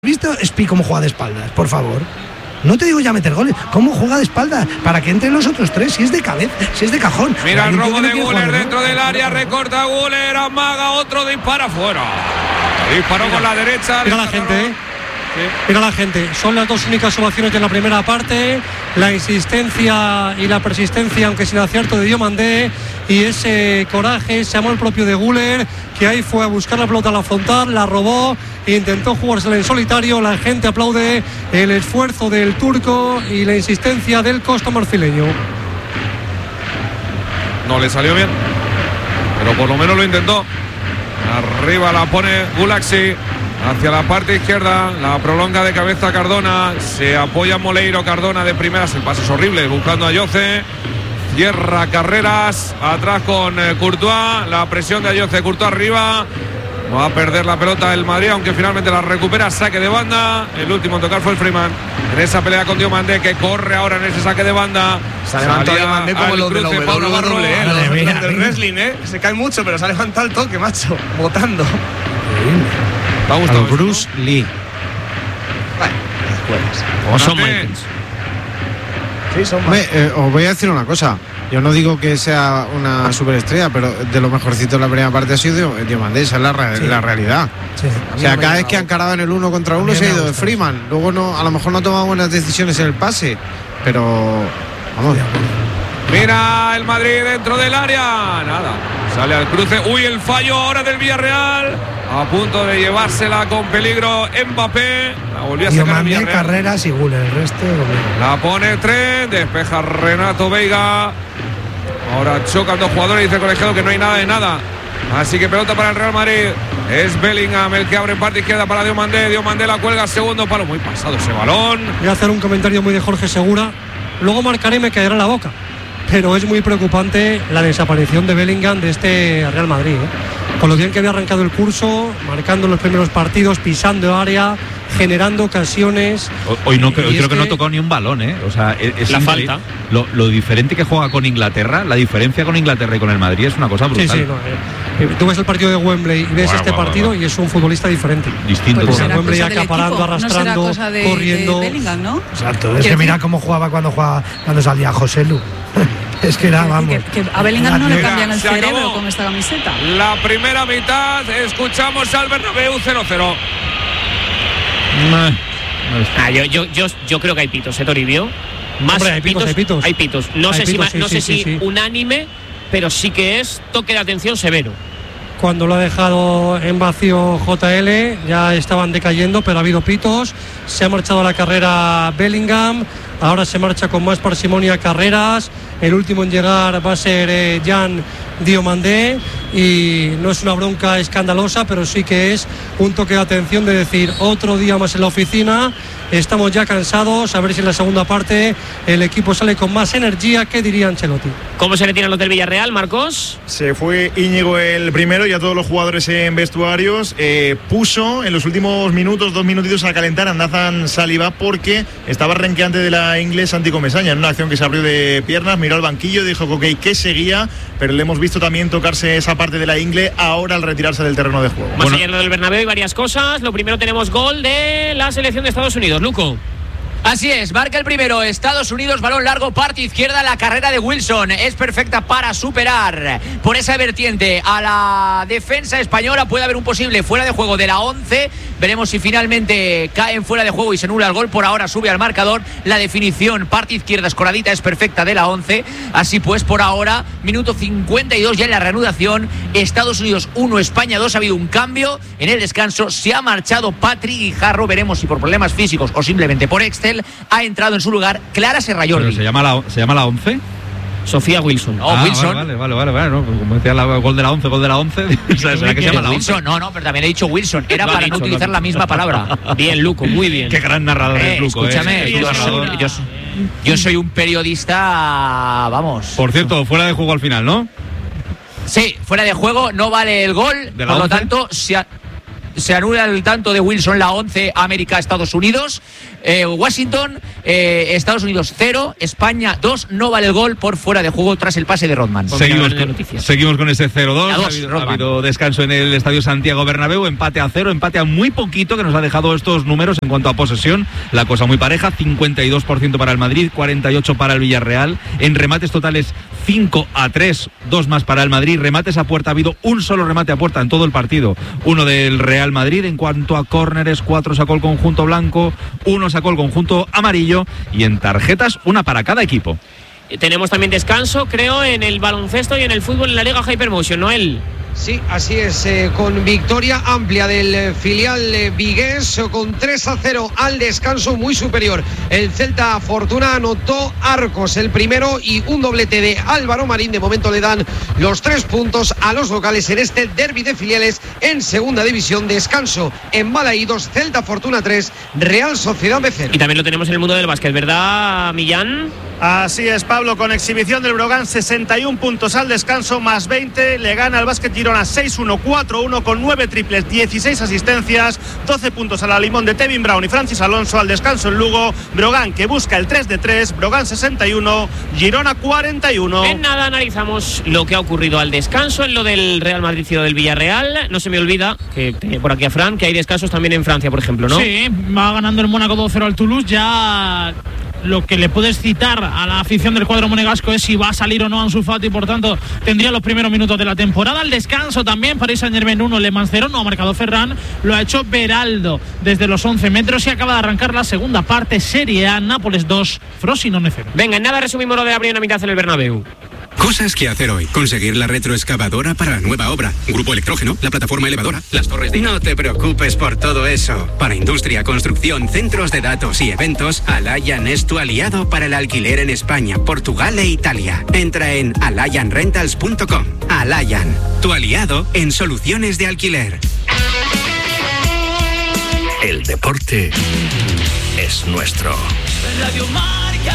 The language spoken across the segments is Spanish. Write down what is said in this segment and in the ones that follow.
¿Visto Spi cómo juega de espaldas? Por favor. No te digo ya meter goles. ¿Cómo juega de espaldas? Para que entren los otros tres. Si es de cabeza, si es de cajón. Mira el robo de Güler dentro del área. Recorta Güler, amaga otro, dispara fuera. Disparó con la derecha. Mira la gente, Mira la gente. Son las dos únicas ovaciones de la primera parte. La insistencia y la persistencia, aunque sin acierto, de Diomandé. Y ese coraje, ese amor propio de Güler, que ahí fue a buscar la pelota a la frontal, la robó, intentó jugársela en solitario. La gente aplaude el esfuerzo del turco y la insistencia del costomarfileño. No le salió bien, pero por lo menos lo intentó. Arriba la pone Gulaxi, hacia la parte izquierda, la prolonga de cabeza Cardona, se apoya Moleiro, Cardona de primeras, el pase es horrible, buscando a Yoce. Cierra Carreras, atrás con Courtois, la presión de Ayoce, Courtois arriba, va a perder la pelota el Madrid, aunque finalmente la recupera, saque de banda, el último en tocar fue el Freeman, en esa pelea con Diomandé, que corre ahora en ese saque de banda. Se ha levantado Diomandé como lo de la WWE, del wrestling, se cae mucho, pero se ha levantado el toque, macho, botando. ¿Te ha gustado Bruce Lee? Bueno, o son Michaels. Sí, son más. Os voy a decir una cosa. Yo no digo que sea una superestrella, pero de lo mejorcito en la primera parte ha sido Diomandé, esa es la realidad. Sí, o sea, cada vez que han cargado en el 1 contra 1 se ha ido de Freeman. Luego no, a lo mejor no ha tomado buenas decisiones en el pase, pero vamos. Mira el Madrid dentro del área, nada, sale al cruce. Uy, el fallo ahora del Villarreal, a punto de llevársela con peligro Mbappé. La volvió a sacar el Villarreal. Carreras y Güler, el resto. La pone Tren, despeja Renato Veiga. Ahora chocan dos jugadores y dice el colegiado que no hay nada de nada. Así que pelota para el Real Madrid. Es Bellingham el que abre en parte izquierda para Diomandé. Diomandé la cuelga, segundo palo. Muy pasado ese balón. Voy a hacer un comentario muy de Jorge Segura. Luego marcaré y me caerá en la boca. Pero es muy preocupante la desaparición de Bellingham de este Real Madrid, Con lo bien que había arrancado el curso, marcando los primeros partidos, pisando área, generando ocasiones. Hoy creo que no ha tocado ni un balón, O sea, es la falta. Lo diferente que juega con Inglaterra, la diferencia con Inglaterra y con el Madrid es una cosa brutal. Sí, tú ves el partido de Wembley y ves partido y es un futbolista diferente. Distinto. Pues Wembley acaparando, arrastrando, no será corriendo. De Bellingham, ¿no? Exacto, es que mira cómo jugaba cuando salía José Lu. Es que era, vamos. Que a Bellingham no le cambian el cerebro con esta camiseta. La primera mitad, escuchamos al Bernabéu 0-0. Yo creo que hay pitos, Toribio. Más. Hombre, hay pitos. Hay pitos. No sé si unánime, pero sí que es toque de atención severo. Cuando lo ha dejado en vacío JL, ya estaban decayendo, pero ha habido pitos. Se ha marchado a la carrera Bellingham. Ahora se marcha con más parsimonia Carreras. El último en llegar va a ser Jan Diomandé. Y no es una bronca escandalosa, pero sí que es un toque de atención de decir otro día más en la oficina. Estamos ya cansados, a ver si en la segunda parte el equipo sale con más energía. ¿Qué diría Ancelotti? ¿Cómo se retiran los del Villarreal, Marcos? Se fue Íñigo el primero y a todos los jugadores en vestuarios. Puso en los últimos minutos, 2 minutitos a calentar a Nathan Saliba porque estaba renqueante de la inglés Santi Comesaña en una acción que se abrió de piernas, miró al banquillo, dijo que seguía, pero le hemos visto también tocarse esa parte de la ingle ahora al retirarse del terreno de juego. Más allá del Bernabéu hay varias cosas. Lo primero, tenemos gol de la selección de Estados Unidos. Luco. Así es, marca el primero Estados Unidos, balón largo, parte izquierda, la carrera de Wilson es perfecta para superar por esa vertiente a la defensa española. Puede haber un posible fuera de juego de la 11, veremos si finalmente caen fuera de juego y se anula el gol. Por ahora sube al marcador, la definición parte izquierda escoradita es perfecta de la 11, así pues por ahora minuto 52 ya en la reanudación, Estados Unidos 1, España 2, ha habido un cambio en el descanso, se ha marchado Patrick Guijarro, veremos si por problemas físicos o simplemente por Excel ha entrado en su lugar Clara Serrallordi. ¿Se llama la 11? Sofía Wilson. Wilson. Vale. No, como decía gol de la 11, ¿será que se llama la 11? Wilson, no, pero también he dicho Wilson. Era para no utilizar la misma palabra. Bien, Luco, muy bien. Qué gran narrador es Luco. Escúchame, yo soy un periodista, vamos. Por cierto, fuera de juego al final, ¿no? Sí, fuera de juego, no vale el gol. Por lo tanto, se anula el tanto de Wilson, la 11, América, Estados Unidos. Washington, Estados Unidos 0, España 2, no vale el gol por fuera de juego tras el pase de Rodman. Seguimos con ese 0-2. Ha habido descanso en el Estadio Santiago Bernabéu, empate a 0, empate a muy poquito, que nos ha dejado estos números en cuanto a posesión. La cosa muy pareja, 52% para el Madrid, 48% para el Villarreal. En remates totales 5-3, 2 más para el Madrid. Remates a puerta, ha habido un solo remate a puerta en todo el partido, uno del Real Madrid. En cuanto a córneres, 4 sacó el conjunto blanco, 1 sacó el conjunto amarillo, y en tarjetas 1 para cada equipo. Tenemos también descanso, creo, en el baloncesto y en el fútbol en la Liga Hypermotion, Noel. Sí, así es, con victoria amplia del filial vigués, con 3-0 al descanso, muy superior. El Celta Fortuna anotó Arcos el primero y un doblete de Álvaro Marín. De momento le dan los 3 puntos a los locales en este derbi de filiales en segunda división. Descanso en Balaídos, Celta Fortuna 3, Real Sociedad B0. Y también lo tenemos en el mundo del básquet, ¿verdad, Millán? Así es, Pablo, con exhibición del Brogan, 61 puntos al descanso, más 20, le gana al Básquet Girona 6-1, 4-1 con 9 triples, 16 asistencias, 12 puntos a la limón de Tevin Brown y Francis Alonso. Al descanso en Lugo, Brogan que busca el 3 de 3, Brogan 61, Girona 41. En nada analizamos lo que ha ocurrido al descanso en lo del Real Madrid y lo del Villarreal. No se me olvida, que tenía por aquí a Fran, que hay descansos también en Francia, por ejemplo, ¿no? Sí, va ganando el Mónaco 2-0 al Toulouse. Ya lo que le puedes citar a la afición del cuadro monegasco es si va a salir o no Ansu Fati, por tanto tendría los primeros minutos de la temporada. Al descanso también, Paris Saint-Germain 1, Le Mans 0, no ha marcado Ferran, lo ha hecho Beraldo desde los 11 metros y acaba de arrancar la segunda parte. Serie A, Nápoles 2, Frosinone 0. Venga, en nada resumimos lo de la primera mitad en el Bernabéu. Cosas que hacer hoy. Conseguir la retroexcavadora para la nueva obra. Grupo Electrógeno, la plataforma elevadora, las torres de... No te preocupes por todo eso. Para industria, construcción, centros de datos y eventos, Alayan es tu aliado para el alquiler en España, Portugal e Italia. Entra en alayanrentals.com. Alayan, tu aliado en soluciones de alquiler. El deporte es nuestro. Radio Marca.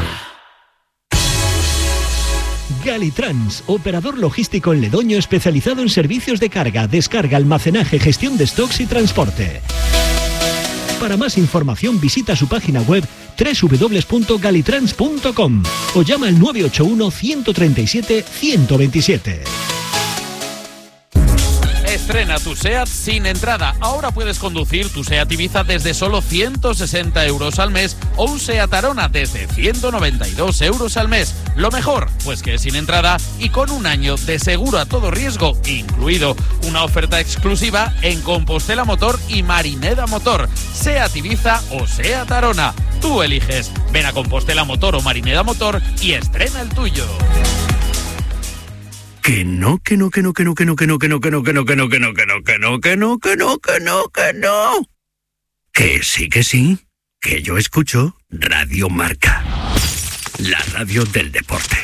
Galitrans, operador logístico en Ledoño especializado en servicios de carga, descarga, almacenaje, gestión de stocks y transporte. Para más información visita su página web www.galitrans.com o llama al 981 137 127. Estrena tu SEAT sin entrada. Ahora puedes conducir tu SEAT Ibiza desde solo 160 euros al mes o un SEAT Arona desde 192 euros al mes. Lo mejor, pues que es sin entrada y con un año de seguro a todo riesgo incluido. Una oferta exclusiva en Compostela Motor y Marineda Motor. SEAT Ibiza o SEAT Arona. Tú eliges. Ven a Compostela Motor o Marineda Motor y estrena el tuyo. Que no. Que sí. Que yo escucho Radio Marca. La radio del deporte.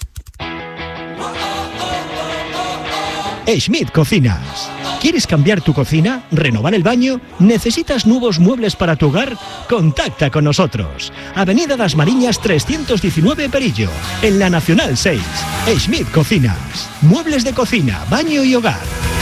Schmidt Cocinas. ¿Quieres cambiar tu cocina? ¿Renovar el baño? ¿Necesitas nuevos muebles para tu hogar? Contacta con nosotros. Avenida Das Mariñas 319 Perillo, en la Nacional 6. Schmidt Cocinas. Muebles de cocina, baño y hogar.